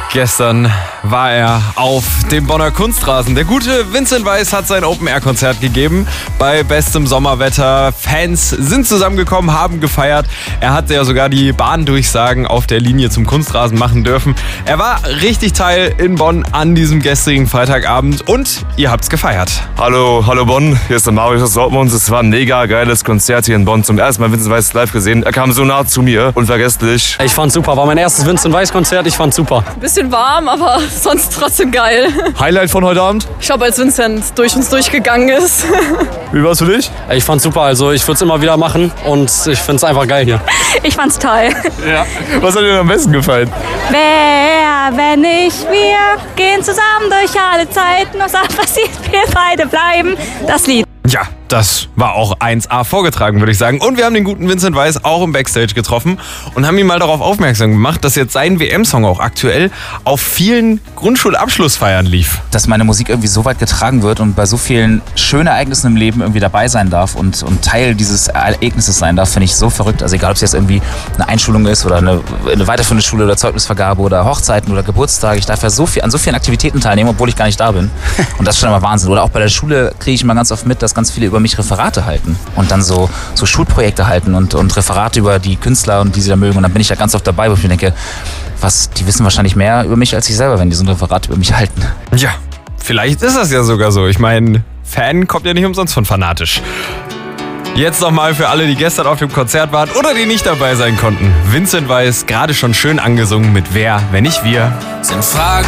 Gestern war er auf dem Bonner Kunstrasen. Der gute Vincent Weiss hat sein Open-Air-Konzert gegeben bei bestem Sommerwetter. Fans sind zusammengekommen, haben gefeiert. Er hat ja sogar die Bahndurchsagen auf der Linie zum Kunstrasen machen dürfen. Er war richtig Teil in Bonn an diesem gestrigen Freitagabend und ihr habt's gefeiert. Hallo Bonn, hier ist der Marius aus Dortmund. Es war ein mega geiles Konzert hier in Bonn. Zum ersten Mal Vincent Weiss live gesehen. Er kam so nah zu mir, unvergesslich. Ich fand's super, war mein erstes Vincent Weiss-Konzert. Ich fand's super. Bisschen warm, aber sonst trotzdem geil. Highlight von heute Abend? Ich glaube, als Vincent durch uns durchgegangen ist. Wie war's für dich? Ich fand's super, also ich würde es immer wieder machen und ich find's einfach geil hier. Ich fand's toll. Ja. Was hat dir am besten gefallen? Wer, wenn nicht wir, gehen zusammen durch alle Zeiten. Was auch passiert, wir beide bleiben. Das Lied. Ja, das war auch 1A vorgetragen, würde ich sagen. Und wir haben den guten Vincent Weiss auch im Backstage getroffen und haben ihn mal darauf aufmerksam gemacht, dass jetzt sein WM-Song auch aktuell auf vielen Grundschulabschlussfeiern lief. Dass meine Musik irgendwie so weit getragen wird und bei so vielen schönen Ereignissen im Leben irgendwie dabei sein darf und Teil dieses Ereignisses sein darf, finde ich so verrückt. Also egal, ob es jetzt irgendwie eine Einschulung ist oder eine weiterführende Schule oder Zeugnisvergabe oder Hochzeiten oder Geburtstage. Ich darf ja an so vielen Aktivitäten teilnehmen, obwohl ich gar nicht da bin. Und das ist schon immer Wahnsinn. Oder auch bei der Schule kriege ich immer ganz oft mit, dass ganz viele über mich Referate halten und dann so Schulprojekte halten und Referate über die Künstler und die sie da mögen. Und dann bin ich ja ganz oft dabei, wo ich mir denke, die wissen wahrscheinlich mehr über mich als ich selber, wenn die so ein Referat über mich halten. Ja, vielleicht ist das ja sogar so. Ich meine, Fan kommt ja nicht umsonst von fanatisch. Jetzt nochmal für alle, die gestern auf dem Konzert waren oder die nicht dabei sein konnten. Vincent Weiss, gerade schon schön angesungen mit Wer, wenn nicht wir. Sind Fragen,